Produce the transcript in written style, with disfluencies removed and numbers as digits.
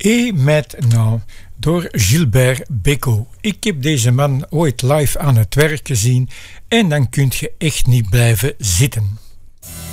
Et maintenant, door Gilbert Bécaud. Ik heb deze man ooit live aan het werk gezien en dan kun je echt niet blijven zitten.